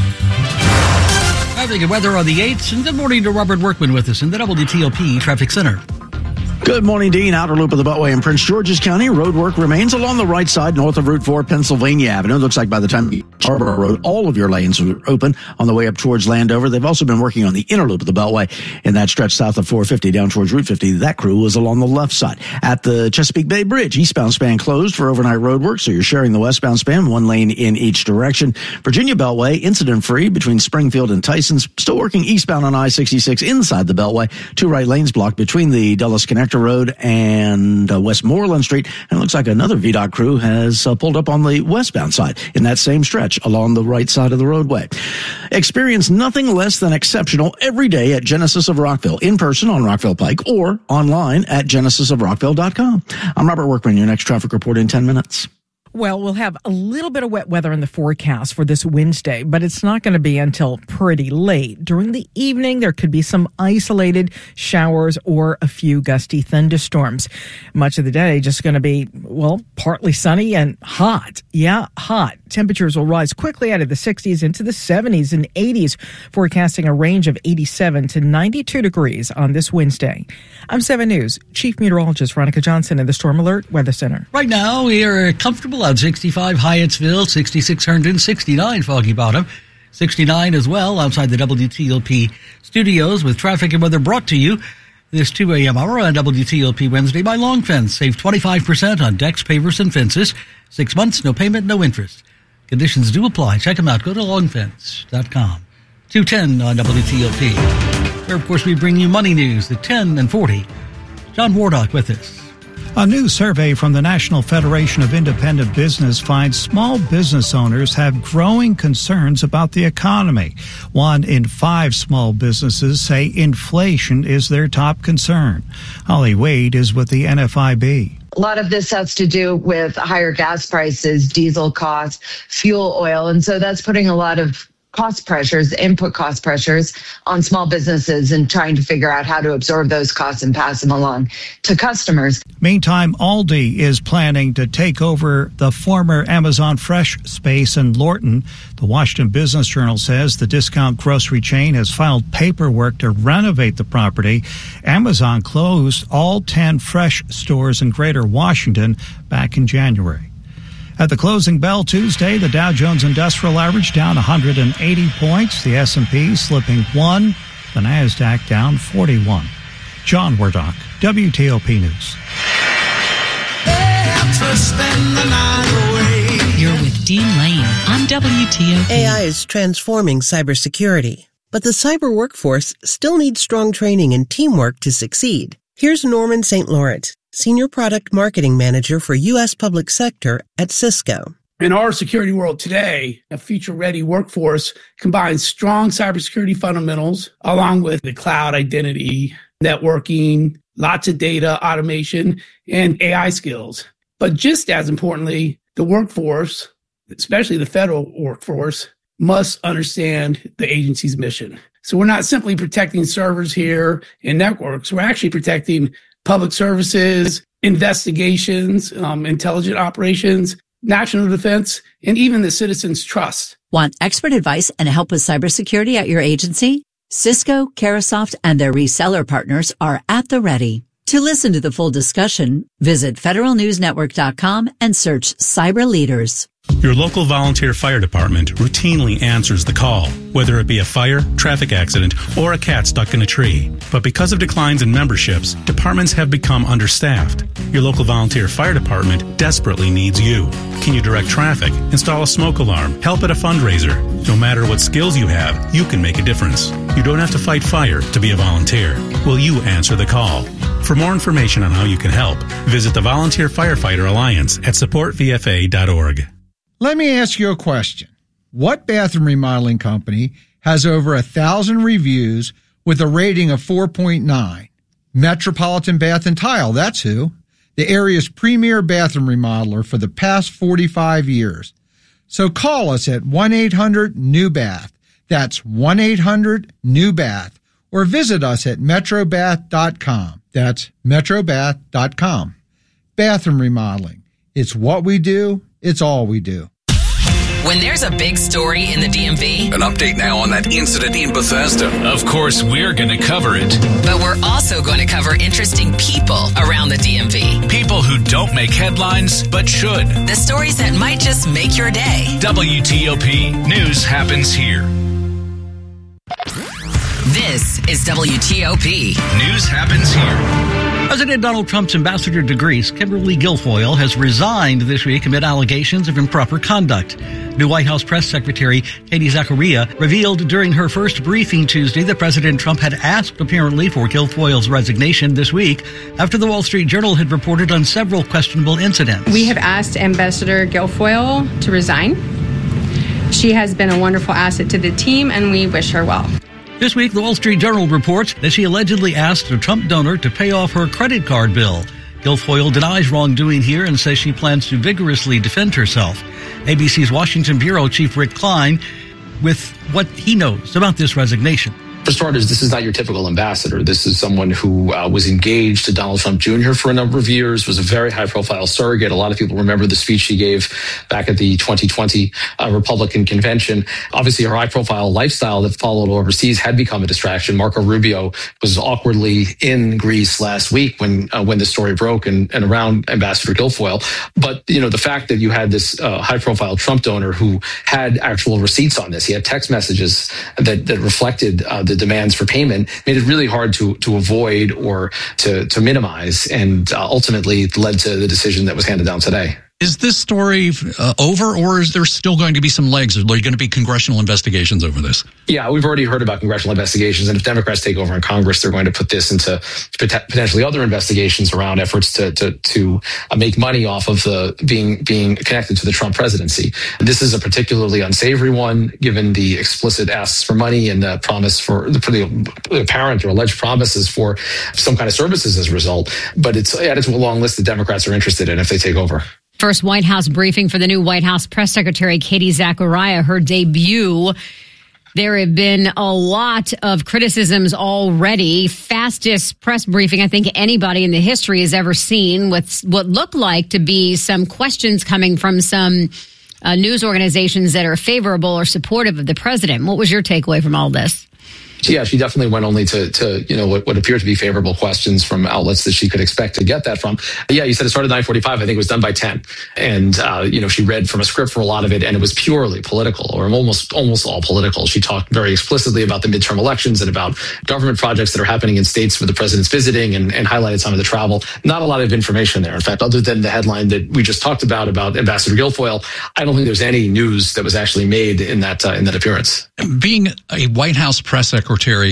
Traffic and weather on the eights, and good morning to Robert Workman with us in the W T O P Traffic Center. Good morning, Dean. Outer loop of the Beltway in Prince George's County. Road work remains along the right side, north of Route four, Pennsylvania Avenue. It looks like by the time you Harbor Road, all of your lanes are open on the way up towards Landover. They've also been working on the inner loop of the Beltway in that stretch south of four fifty down towards Route fifty. That crew was along the left side. At the Chesapeake Bay Bridge, eastbound span closed for overnight road work, so you're sharing the westbound span, one lane in each direction. Virginia Beltway, incident-free between Springfield and Tyson's. Still working eastbound on I sixty-six inside the Beltway. Two right lanes blocked between the Dulles Connector Road and uh, Westmoreland Street. And it looks like another V DOT crew has uh, pulled up on the westbound side in that same stretch along the right side of the roadway. Experience nothing less than exceptional every day at Genesis of Rockville, in person on Rockville Pike or online at genesis of rockville dot com. I'm Robert Workman, your next traffic report in ten minutes. Well, we'll have a little bit of wet weather in the forecast for this Wednesday, but it's not going to be until pretty late. During the evening, there could be some isolated showers or a few gusty thunderstorms. Much of the day just going to be, well, partly sunny and hot. Yeah, hot. Temperatures will rise quickly out of the sixties into the seventies and eighties, forecasting a range of eighty-seven to ninety-two degrees on this Wednesday. I'm seven News Chief Meteorologist Veronica Johnson in the Storm Alert Weather Center. Right now, we are comfortable at sixty-five Hyattsville, sixty-six Herndon, sixty-nine Foggy Bottom, sixty-nine as well outside the W T O P studios, with traffic and weather brought to you this two a.m. hour on W T O P Wednesday by Long Fence. Save twenty-five percent on decks, pavers, and fences. Six months, no payment, no interest. Conditions do apply. Check them out. Go to long fence dot com. two ten on W T O P. Where, of course, we bring you money news at ten and forty. John Wardock with us. A new survey from the National Federation of Independent Business finds small business owners have growing concerns about the economy. One in five small businesses say inflation is their top concern. Holly Wade is with the N F I B. A lot of this has to do with higher gas prices, diesel costs, fuel oil, and so that's putting a lot of cost pressures, input cost pressures on small businesses and trying to figure out how to absorb those costs and pass them along to customers. Meantime, Aldi is planning to take over the former Amazon Fresh space in Lorton. The Washington Business Journal says the discount grocery chain has filed paperwork to renovate the property. Amazon closed all ten Fresh stores in Greater Washington back in January. At the closing bell Tuesday, the Dow Jones Industrial Average down one hundred eighty points, the S and P slipping one, the NASDAQ down forty-one. John Wardock, W T O P News. You're with Dean Lane on W T O P. A I is transforming cybersecurity, but the cyber workforce still needs strong training and teamwork to succeed. Here's Norman Saint Laurent, Senior Product Marketing Manager for U S Public Sector at Cisco. In our security world today, a future-ready workforce combines strong cybersecurity fundamentals along with the cloud identity, networking, lots of data, automation, and A I skills. But just as importantly, the workforce, especially the federal workforce, must understand the agency's mission. So we're not simply protecting servers here and networks. We're actually protecting public services, investigations, um, intelligent operations, national defense, and even the citizens' trust. Want expert advice and help with cybersecurity at your agency? Cisco, Carahsoft, and their reseller partners are at the ready. To listen to the full discussion, visit federal news network dot com and search Cyber Leaders. Your local volunteer fire department routinely answers the call, whether it be a fire, traffic accident, or a cat stuck in a tree. But because of declines in memberships, departments have become understaffed. Your local volunteer fire department desperately needs you. Can you direct traffic, install a smoke alarm, help at a fundraiser? No matter what skills you have, you can make a difference. You don't have to fight fire to be a volunteer. Will you answer the call? For more information on how you can help, visit the Volunteer Firefighter Alliance at support v f a dot org. Let me ask you a question. What bathroom remodeling company has over a thousand reviews with a rating of four point nine? Metropolitan Bath and Tile, that's who. The area's premier bathroom remodeler for the past forty-five years. So call us at one eight hundred new bath. That's one eight hundred new bath. Or visit us at metro bath dot com. That's metro bath dot com. Bathroom remodeling. It's what we do. It's all we do. When there's a big story in the D M V. An update now on that incident in Bethesda. Of course, we're going to cover it. But we're also going to cover interesting people around the D M V. People who don't make headlines, but should. The stories that might just make your day. W T O P News happens here. This is W T O P. News happens here. President Donald Trump's ambassador to Greece, Kimberly Guilfoyle, has resigned this week amid allegations of improper conduct. New White House press secretary Katie Zachariah revealed during her first briefing Tuesday that President Trump had asked, apparently, for Guilfoyle's resignation this week after the Wall Street Journal had reported on several questionable incidents. We have asked Ambassador Guilfoyle to resign. She has been a wonderful asset to the team, and we wish her well. This week, the Wall Street Journal reports that she allegedly asked a Trump donor to pay off her credit card bill. Guilfoyle denies wrongdoing here and says she plans to vigorously defend herself. A B C's Washington Bureau Chief Rick Klein with what he knows about this resignation. For starters, this is not your typical ambassador. This is someone who uh, was engaged to Donald Trump Junior for a number of years, was a very high-profile surrogate. A lot of people remember the speech she gave back at the twenty twenty uh, Republican convention. Obviously, her high-profile lifestyle that followed overseas had become a distraction. Marco Rubio was awkwardly in Greece last week when uh, when the story broke and, and around Ambassador Guilfoyle. But, you know, the fact that you had this uh, high-profile Trump donor who had actual receipts on this, he had text messages that, that reflected uh, the demands for payment, made it really hard to to avoid or to to minimize, and uh, ultimately led to the decision that was handed down today. Is this story uh, over, or is there still going to be some legs? Are there going to be congressional investigations over this? Yeah, we've already heard about congressional investigations, and if Democrats take over in Congress, they're going to put this into potentially other investigations around efforts to to to uh, make money off of the being being connected to the Trump presidency. This is a particularly unsavory one, given the explicit asks for money and the promise for the, for the apparent or alleged promises for some kind of services as a result. But it's added to a long list that Democrats are interested in if they take over. First White House briefing for the new White House press secretary, Katie Zachariah, her debut. There have been a lot of criticisms already. Fastest press briefing I think anybody in the history has ever seen, with what looked like to be some questions coming from some uh, news organizations that are favorable or supportive of the president. What was your takeaway from all this? Yeah, she definitely went only to, to you know, what, what appeared to be favorable questions from outlets that she could expect to get that from. Yeah, you said it started at nine forty-five. I think it was done by ten. And, uh, you know, she read from a script for a lot of it, and it was purely political, or almost almost all political. She talked very explicitly about the midterm elections and about government projects that are happening in states where the president's visiting, and, and highlighted some of the travel. Not a lot of information there. In fact, other than the headline that we just talked about, about Ambassador Guilfoyle, I don't think there's any news that was actually made in that uh, in that appearance. Being a White House press secretary,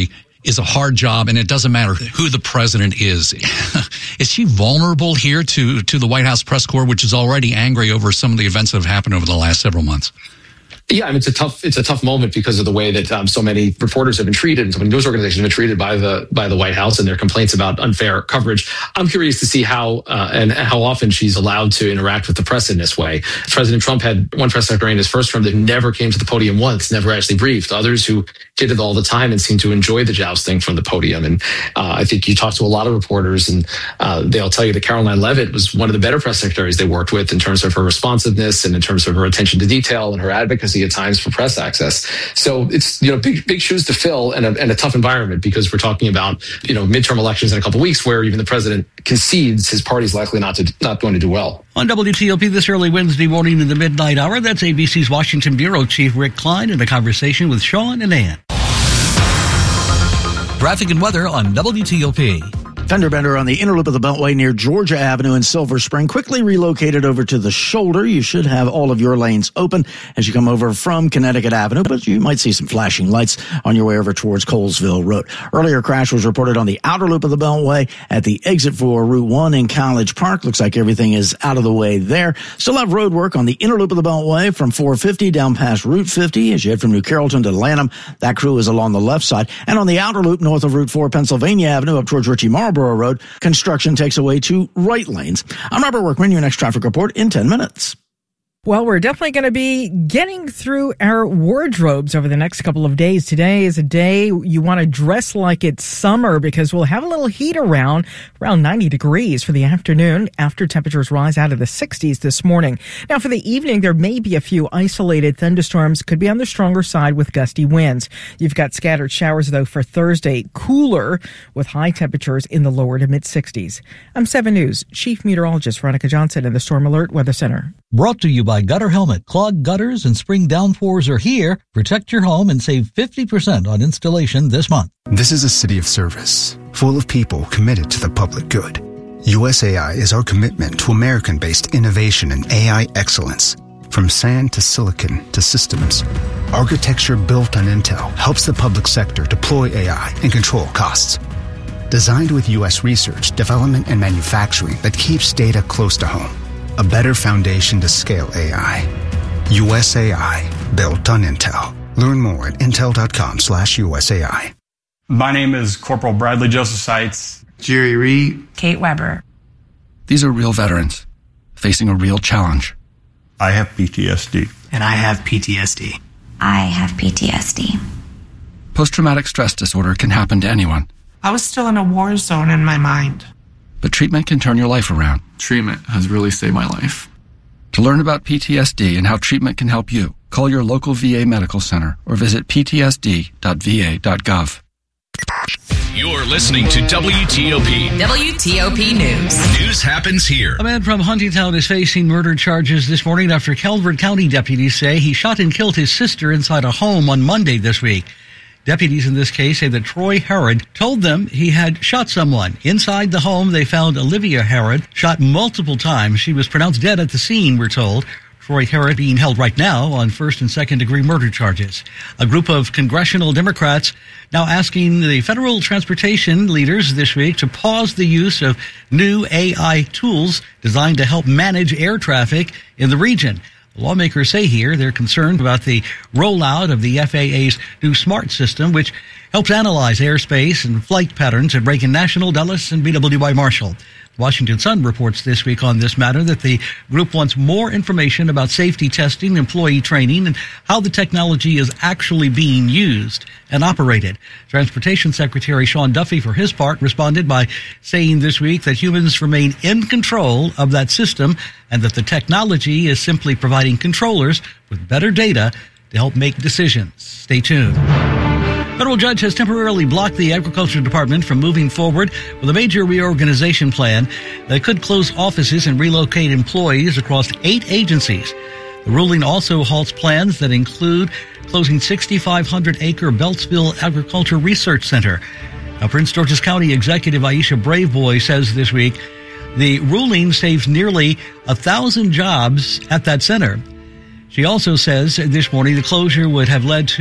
is a hard job, and it doesn't matter who the president is. Is she vulnerable here to, to the White House press corps, which is already angry over some of the events that have happened over the last several months? Yeah, I mean, it's a tough it's a tough moment because of the way that um, so many reporters have been treated and so many news organizations have been treated by the by the White House and their complaints about unfair coverage. I'm curious to see how uh, and how often she's allowed to interact with the press in this way. President Trump had one press secretary in his first term that never came to the podium once, never actually briefed. Others who did it all the time and seemed to enjoy the jousting from the podium. And uh, I think you talk to a lot of reporters and uh, they'll tell you that Caroline Leavitt was one of the better press secretaries they worked with in terms of her responsiveness and in terms of her attention to detail and her advocacy at times for press access. So it's, you know, big, big shoes to fill and a, and a tough environment because we're talking about, you know, midterm elections in a couple of weeks where even the president concedes his party's likely not to, not going to do well. On W T O P this early Wednesday morning in the midnight hour, that's A B C's Washington Bureau Chief Rick Klein in a conversation with Sean and Ann. Traffic and weather on W T O P. Fender bender on the inner loop of the Beltway near Georgia Avenue in Silver Spring. Quickly relocated over to the shoulder. You should have all of your lanes open as you come over from Connecticut Avenue, but you might see some flashing lights on your way over towards Colesville Road. Earlier crash was reported on the outer loop of the Beltway at the exit for Route one in College Park. Looks like everything is out of the way there. Still have road work on the inner loop of the Beltway from four fifty down past Route fifty as you head from New Carrollton to Lanham. That crew is along the left side. And on the outer loop north of Route four Pennsylvania Avenue up towards Ritchie Marlboro Road, construction takes away two right lanes. I'm Robert Workman, your next traffic report in ten minutes. Well, we're definitely going to be getting through our wardrobes over the next couple of days. Today is a day you want to dress like it's summer because we'll have a little heat around, around ninety degrees for the afternoon after temperatures rise out of the sixties this morning. Now, for the evening, there may be a few isolated thunderstorms, could be on the stronger side with gusty winds. You've got scattered showers, though, for Thursday, cooler with high temperatures in the lower to mid-sixties. I'm seven News Chief Meteorologist Veronica Johnson in the Storm Alert Weather Center. Brought to you by Gutter Helmet. Clogged gutters and spring downpours are here. Protect your home and save fifty percent on installation this month. This is a city of service, full of people committed to the public good. U S A I is our commitment to American-based innovation and A I excellence. From sand to silicon to systems, architecture built on Intel helps the public sector deploy A I and control costs. Designed with U S research, development, and manufacturing that keeps data close to home. A better foundation to scale A I. U S A I, built on Intel. Learn more at intel.com slash USAI. My name is Corporal Bradley Joseph Seitz. Jerry Reed. Kate Weber. These are real veterans facing a real challenge. I have P T S D. And I have P T S D. I have P T S D. Post-traumatic stress disorder can happen to anyone. I was still in a war zone in my mind. But treatment can turn your life around. Treatment has really saved my life. To learn about P T S D and how treatment can help you, call your local V A medical center or visit p t s d dot v a dot gov. You're listening to W T O P. W T O P News. News happens here. A man from Huntingtown is facing murder charges this morning after Calvert County deputies say he shot and killed his sister inside a home on Monday this week. Deputies in this case say that Troy Herod told them he had shot someone. Inside the home, they found Olivia Herod shot multiple times. She was pronounced dead at the scene, we're told. Troy Herod being held right now on first and second degree murder charges. A group of congressional Democrats now asking the federal transportation leaders this week to pause the use of new A I tools designed to help manage air traffic in the region. Lawmakers say here they're concerned about the rollout of the F A A's new SMART system, which helps analyze airspace and flight patterns at Reagan National, Dulles, and B W I Marshall. Washington Sun reports this week on this matter that the group wants more information about safety testing, employee training, and how the technology is actually being used and operated. Transportation Secretary Sean Duffy, for his part, responded by saying this week that humans remain in control of that system and that the technology is simply providing controllers with better data to help make decisions. Stay tuned. Federal judge has temporarily blocked the Agriculture Department from moving forward with a major reorganization plan that could close offices and relocate employees across eight agencies. The ruling also halts plans that include closing sixty-five hundred acre Beltsville Agriculture Research Center. Now, Prince George's County Executive Aisha Braveboy says this week the ruling saves nearly a thousand jobs at that center. She also says this morning the closure would have led to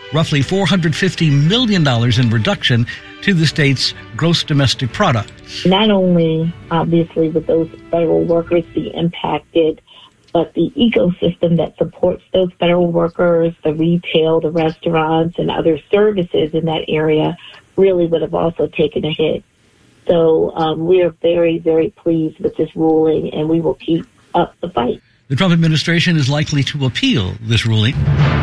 roughly four hundred fifty million dollars in reduction to the state's gross domestic product. Not only, obviously, would those federal workers be impacted, but the ecosystem that supports those federal workers, the retail, the restaurants, and other services in that area really would have also taken a hit. So um, we are very, very pleased with this ruling, and we will keep up the fight. The Trump administration is likely to appeal this ruling.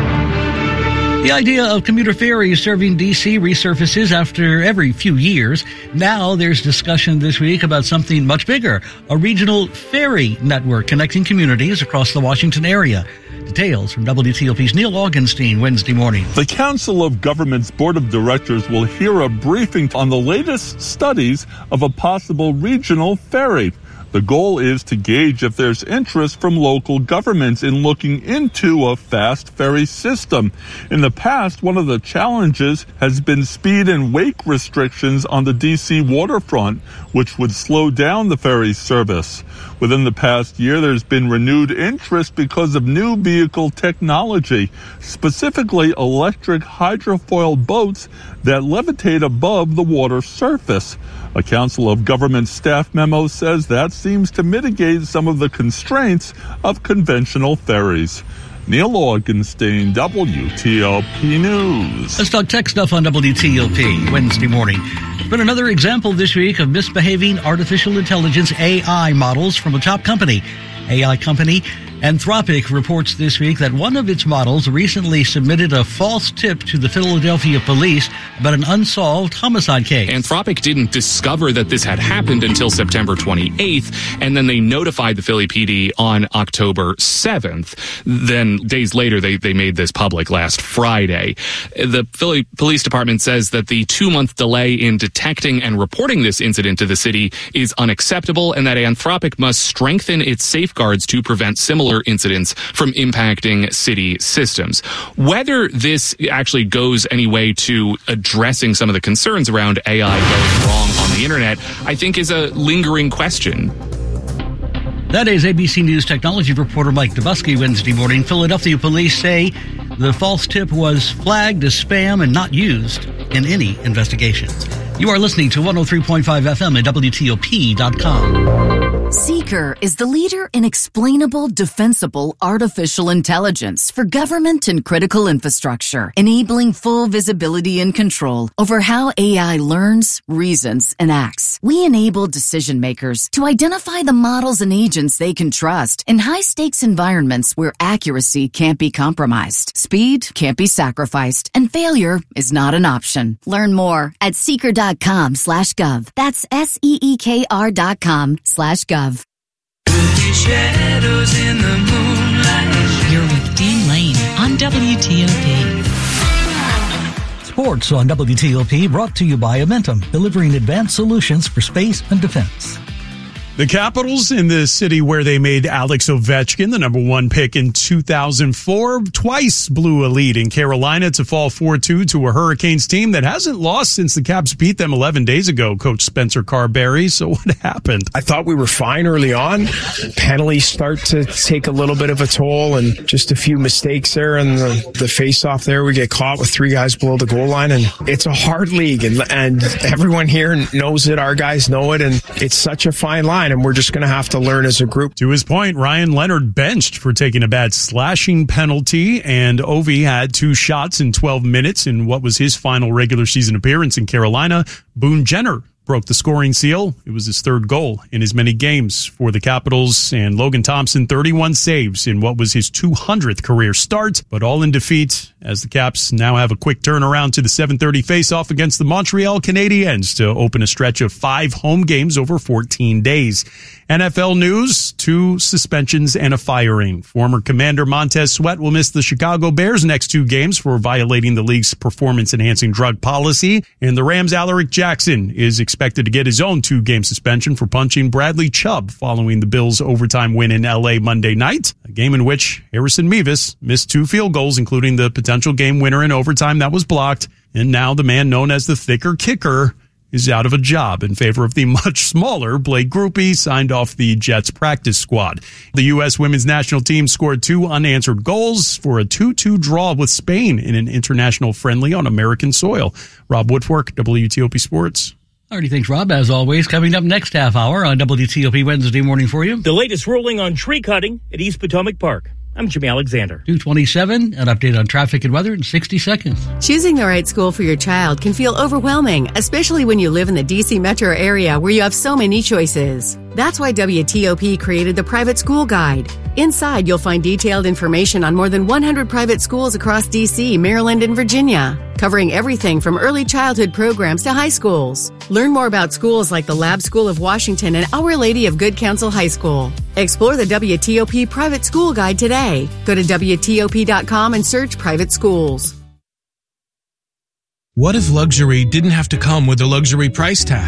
The idea of commuter ferries serving D C resurfaces after every few years. Now there's discussion this week about something much bigger, a regional ferry network connecting communities across the Washington area. Details from W T O P's Neil Augenstein Wednesday morning. The Council of Governments Board of Directors will hear a briefing on the latest studies of a possible regional ferry. The goal is to gauge if there's interest from local governments in looking into a fast ferry system. In the past, one of the challenges has been speed and wake restrictions on the D C waterfront, which would slow down the ferry service. Within the past year, there's been renewed interest because of new vehicle technology, specifically electric hydrofoil boats that levitate above the water surface. A Council of Government staff memo says that seems to mitigate some of the constraints of conventional ferries. Neil Augenstein, W T O P News. Let's talk tech stuff on W T O P Wednesday morning. It's been another example this week of misbehaving artificial intelligence A I models from a top company. A I company Anthropic reports this week that one of its models recently submitted a false tip to the Philadelphia police about an unsolved homicide case. Anthropic didn't discover that this had happened until September twenty-eighth, and then they notified the Philly P D on October seventh. Then days later, they, they made this public last Friday. The Philly Police Department says that the two-month delay in detecting and reporting this incident to the city is unacceptable, and that Anthropic must strengthen its safeguards to prevent similar incidents from impacting city systems. Whether this actually goes any way to addressing some of the concerns around A I going wrong on the internet, I think is a lingering question. That is A B C News technology reporter Mike Dubusky Wednesday morning. Philadelphia police say the false tip was flagged as spam and not used in any investigations. You are listening to one oh three point five F M at W T O P dot com. Seeker is the leader in explainable, defensible artificial intelligence for government and critical infrastructure, enabling full visibility and control over how A I learns, reasons, and acts. We enable decision makers to identify the models and agents they can trust in high-stakes environments where accuracy can't be compromised, speed can't be sacrificed, and failure is not an option. Learn more at seeker.com slash gov. That's S-E-E-K-R dot com slash gov. Shadows in the moonlight. You're with Dean Lane on W T O P. Sports on W T O P brought to you by Amentum, delivering advanced solutions for space and defense. The Capitals, in the city where they made Alex Ovechkin the number one pick in two thousand four, twice blew a lead in Carolina to fall four two to a Hurricanes team that hasn't lost since the Caps beat them eleven days ago, Coach Spencer Carberry. So what happened? I thought we were fine early on. Penalties start to take a little bit of a toll, and just a few mistakes there in the, the face-off there. We get caught with three guys below the goal line, and it's a hard league, and, and everyone here knows it. Our guys know it, and it's such a fine line. And we're just going to have to learn as a group. To his point, Ryan Leonard benched for taking a bad slashing penalty, and Ovi had two shots in twelve minutes in what was his final regular season appearance in Carolina. Boone Jenner broke the scoring seal. It was his third goal in as many games for the Capitals, and Logan Thompson, thirty-one saves in what was his two hundredth career start, but all in defeat as the Caps now have a quick turnaround to the seven thirty face-off against the Montreal Canadiens to open a stretch of five home games over fourteen days. N F L news, two suspensions and a firing. Former Commander Montez Sweat will miss the Chicago Bears' next two games for violating the league's performance-enhancing drug policy, and the Rams' Alaric Jackson is expected to get his own two-game suspension for punching Bradley Chubb following the Bills' overtime win in L A Monday night, a game in which Harrison Mevis missed two field goals, including the potential game winner in overtime that was blocked, and now the man known as the thicker kicker is out of a job in favor of the much smaller Blake Grupe, signed off the Jets practice squad. The U S women's national team scored two unanswered goals for a two two draw with Spain in an international friendly on American soil. Rob Woodfork, W T O P Sports. All righty, thanks, Rob. As always, coming up next half hour on W T O P Wednesday morning for you. The latest ruling on tree cutting at East Potomac Park. I'm Jimmy Alexander. two twenty-seven, an update on traffic and weather in sixty seconds. Choosing the right school for your child can feel overwhelming, especially when you live in the D C metro area where you have so many choices. That's why W T O P created the Private School Guide. Inside, you'll find detailed information on more than one hundred private schools across D C, Maryland, and Virginia, covering everything from early childhood programs to high schools. Learn more about schools like the Lab School of Washington and Our Lady of Good Counsel High School. Explore the W T O P Private School Guide today. Go to W T O P dot com and search private schools. What if luxury didn't have to come with a luxury price tag?